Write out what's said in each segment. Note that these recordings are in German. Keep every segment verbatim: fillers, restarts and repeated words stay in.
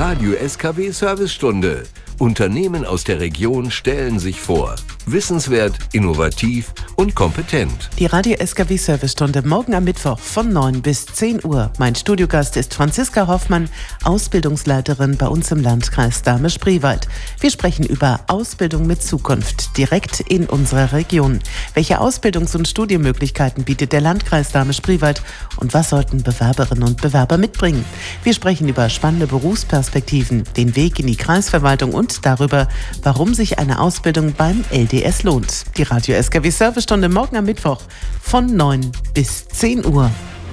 Radio S K W Servicestunde. Unternehmen aus der Region stellen sich vor. Wissenswert, innovativ und kompetent. Die Radio S K W Servicestunde morgen am Mittwoch von neun bis zehn Uhr. Mein Studiogast ist Franziska Hoffmann, Ausbildungsleiterin bei uns im Landkreis Dahme-Spreewald. Wir sprechen über Ausbildung mit Zukunft direkt in unserer Region. Welche Ausbildungs- und Studienmöglichkeiten bietet der Landkreis Dahme-Spreewald und was sollten Bewerberinnen und Bewerber mitbringen? Wir sprechen über spannende Berufsperspektiven, den Weg in die Kreisverwaltung und darüber, warum sich eine Ausbildung beim L D S lohnt. Die Radio S K W Servicestunde morgen am Mittwoch von neun bis zehn Uhr.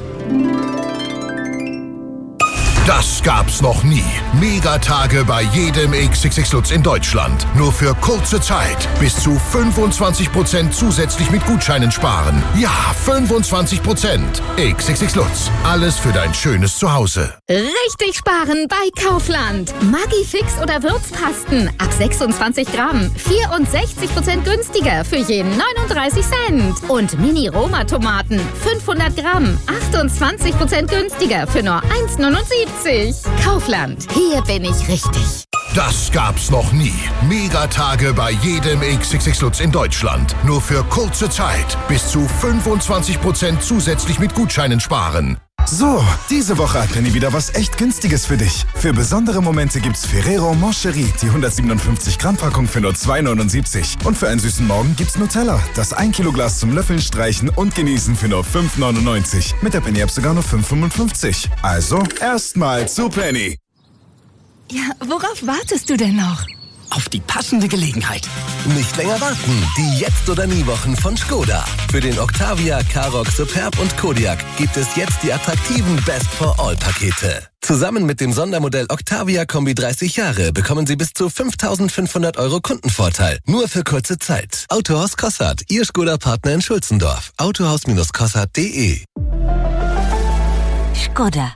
Das gab's noch nie. Megatage bei jedem X X X Lutz in Deutschland. Nur für kurze Zeit. Bis zu fünfundzwanzig Prozent zusätzlich mit Gutscheinen sparen. Ja, fünfundzwanzig Prozent. X X X Lutz. Alles für dein schönes Zuhause. Richtig sparen bei Kaufland. Maggi Fix oder Würzpasten ab sechsundzwanzig Gramm. vierundsechzig Prozent günstiger für jeden neununddreißig Cent. Und Mini-Roma-Tomaten fünfhundert Gramm. achtundzwanzig Prozent günstiger für nur eins neunundsiebzig. Kaufland, hier bin ich richtig. Das gab's noch nie. Megatage bei jedem X X X Lutz in Deutschland. Nur für kurze Zeit. Bis zu fünfundzwanzig Prozent zusätzlich mit Gutscheinen sparen. So, diese Woche hat Penny wieder was echt Günstiges für dich. Für besondere Momente gibt's Ferrero Moncherie, die hundertsiebenundfünfzig Gramm Packung für nur zwei neunundsiebzig. Und für einen süßen Morgen gibt's Nutella, das ein Kilo Glas zum Löffeln, Streichen und Genießen für nur fünf neunundneunzig. Mit der Penny-App sogar nur fünf fünfundfünfzig. Also, erstmal zu Penny. Ja, worauf wartest du denn noch? Auf die passende Gelegenheit. Nicht länger warten. Die Jetzt- oder Nie-Wochen von Skoda. Für den Octavia, Karoq, Superb und Kodiaq gibt es jetzt die attraktiven Best-for-All-Pakete. Zusammen mit dem Sondermodell Octavia Kombi dreißig Jahre bekommen Sie bis zu fünftausendfünfhundert Euro Kundenvorteil. Nur für kurze Zeit. Autohaus Kossart, Ihr Skoda-Partner in Schulzendorf. autohaus kossart punkt de. Skoda.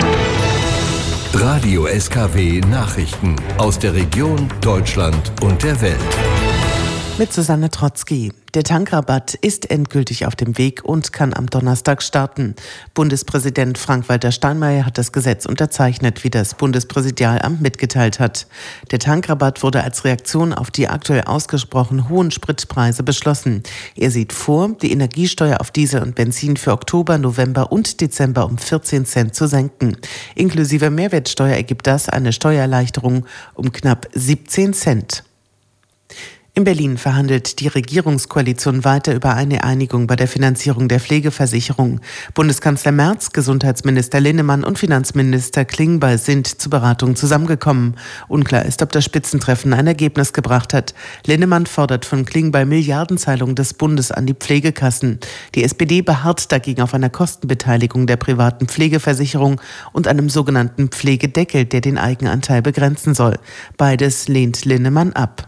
Radio S K W Nachrichten aus der Region, Deutschland und der Welt. Mit Susanne Trotzki. Der Tankrabatt ist endgültig auf dem Weg und kann am Donnerstag starten. Bundespräsident Frank-Walter Steinmeier hat das Gesetz unterzeichnet, wie das Bundespräsidialamt mitgeteilt hat. Der Tankrabatt wurde als Reaktion auf die aktuell ausgesprochen hohen Spritpreise beschlossen. Er sieht vor, die Energiesteuer auf Diesel und Benzin für Oktober, November und Dezember um vierzehn Cent zu senken. Inklusive Mehrwertsteuer ergibt das eine Steuererleichterung um knapp siebzehn Cent. In Berlin verhandelt die Regierungskoalition weiter über eine Einigung bei der Finanzierung der Pflegeversicherung. Bundeskanzler Merz, Gesundheitsminister Linnemann und Finanzminister Klingbeil sind zur Beratung zusammengekommen. Unklar ist, ob das Spitzentreffen ein Ergebnis gebracht hat. Linnemann fordert von Klingbeil Milliardenzahlungen des Bundes an die Pflegekassen. Die S P D beharrt dagegen auf einer Kostenbeteiligung der privaten Pflegeversicherung und einem sogenannten Pflegedeckel, der den Eigenanteil begrenzen soll. Beides lehnt Linnemann ab.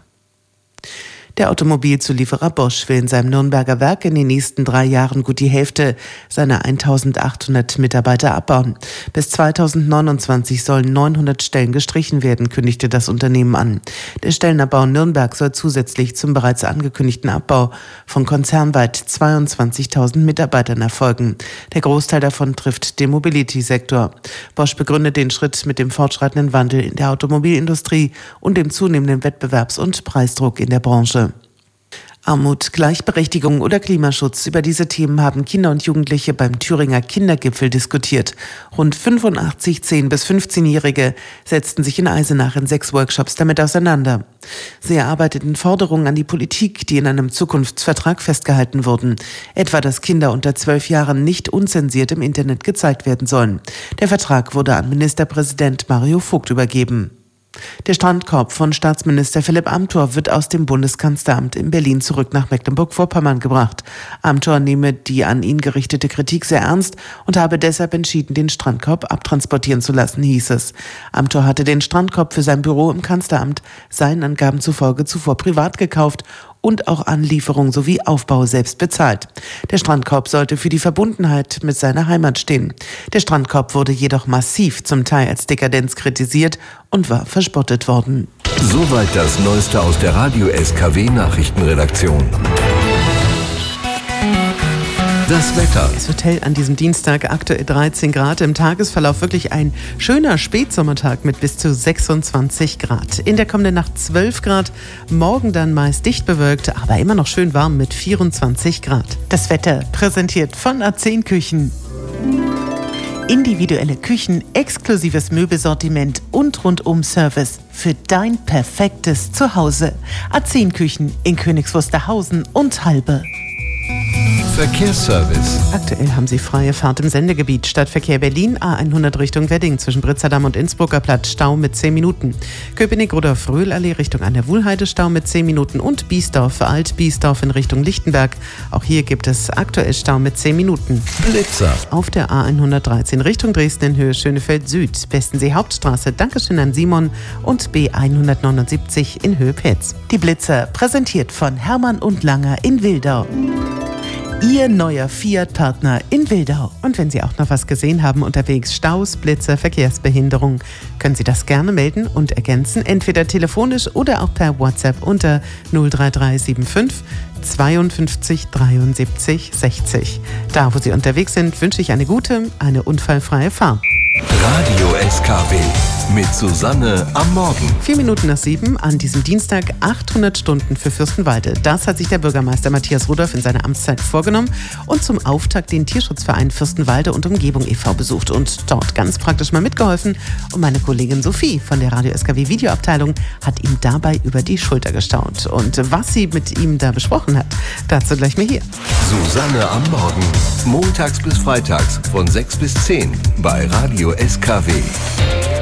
Der Automobilzulieferer Bosch will in seinem Nürnberger Werk in den nächsten drei Jahren gut die Hälfte seiner eintausendachthundert Mitarbeiter abbauen. Bis zweitausendneunundzwanzig sollen neunhundert Stellen gestrichen werden, kündigte das Unternehmen an. Der Stellenabbau in Nürnberg soll zusätzlich zum bereits angekündigten Abbau von konzernweit zweiundzwanzigtausend Mitarbeitern erfolgen. Der Großteil davon trifft den Mobility-Sektor. Bosch begründet den Schritt mit dem fortschreitenden Wandel in der Automobilindustrie und dem zunehmenden Wettbewerbs- und Preisdruck in der Branche. Armut, Gleichberechtigung oder Klimaschutz. Über diese Themen haben Kinder und Jugendliche beim Thüringer Kindergipfel diskutiert. Rund fünfundachtzig zehn- bis fünfzehnjährige setzten sich in Eisenach in sechs Workshops damit auseinander. Sie erarbeiteten Forderungen an die Politik, die in einem Zukunftsvertrag festgehalten wurden. Etwa, dass Kinder unter zwölf Jahren nicht unzensiert im Internet gezeigt werden sollen. Der Vertrag wurde an Ministerpräsident Mario Vogt übergeben. Der Strandkorb von Staatsminister Philipp Amthor wird aus dem Bundeskanzleramt in Berlin zurück nach Mecklenburg-Vorpommern gebracht. Amthor nehme die an ihn gerichtete Kritik sehr ernst und habe deshalb entschieden, den Strandkorb abtransportieren zu lassen, hieß es. Amthor hatte den Strandkorb für sein Büro im Kanzleramt seinen Angaben zufolge zuvor privat gekauft und auch Anlieferung sowie Aufbau selbst bezahlt. Der Strandkorb sollte für die Verbundenheit mit seiner Heimat stehen. Der Strandkorb wurde jedoch massiv zum Teil als Dekadenz kritisiert und war verspottet worden. Soweit das Neueste aus der Radio S K W Nachrichtenredaktion. Das Wetter. Das Hotel an diesem Dienstag, aktuell dreizehn Grad. Im Tagesverlauf wirklich ein schöner Spätsommertag mit bis zu sechsundzwanzig Grad. In der kommenden Nacht zwölf Grad. Morgen dann meist dicht bewölkt, aber immer noch schön warm mit vierundzwanzig Grad. Das Wetter präsentiert von A zehn Küchen. Individuelle Küchen, exklusives Möbelsortiment und Rundum-Service für dein perfektes Zuhause. A zehn Küchen in Königs Wusterhausen und Halbe. Verkehrsservice. Aktuell haben Sie freie Fahrt im Sendegebiet. Stadtverkehr Berlin, A hundert Richtung Wedding zwischen Britzerdamm und Innsbrucker Platz, Stau mit zehn Minuten. Köpenick-Rudolf-Röhl-Allee Richtung an der Wuhlheide, Stau mit zehn Minuten. Und Biesdorf, Alt-Biesdorf in Richtung Lichtenberg. Auch hier gibt es aktuell Stau mit zehn Minuten. Blitzer. Auf der A hundertdreizehn Richtung Dresden in Höhe Schönefeld Süd. Bestensee Hauptstraße, Dankeschön an Simon. Und B hundertneunundsiebzig in Höhe Petz. Die Blitzer, präsentiert von Hermann und Langer in Wildau. Ihr neuer Fiat-Partner in Wildau. Und wenn Sie auch noch was gesehen haben unterwegs, Staus, Blitzer, Verkehrsbehinderung, können Sie das gerne melden und ergänzen, entweder telefonisch oder auch per WhatsApp unter null drei drei sieben fünf zweiundfünfzig dreiundsiebzig sechzig. Da, wo Sie unterwegs sind, wünsche ich eine gute, eine unfallfreie Fahrt. Radio S K W mit Susanne am Morgen. Vier Minuten nach sieben an diesem Dienstag achthundert Stunden für Fürstenwalde. Das hat sich der Bürgermeister Matthias Rudolph in seiner Amtszeit vorgenommen und zum Auftakt den Tierschutzverein Fürstenwalde und Umgebung e V besucht und dort ganz praktisch mal mitgeholfen. Und meine Kollegin Sophie von der Radio S K W Videoabteilung hat ihm dabei über die Schulter gestaunt. Und was sie mit ihm da besprochen hat, dazu gleich mehr hier. Susanne am Morgen. Montags bis freitags von sechs bis zehn bei Radio S K W.